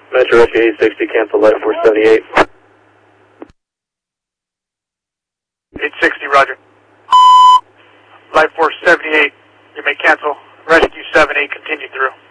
Metro Rescue 860, cancel Light Force 78. 860, roger. Light Force 78, you may cancel. Rescue 78, continue through.